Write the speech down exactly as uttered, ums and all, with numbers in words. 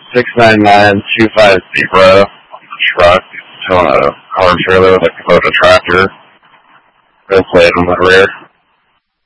six nine nine two five zero truck towing a car trailer with a Kubota tractor. Roll plate on the rear.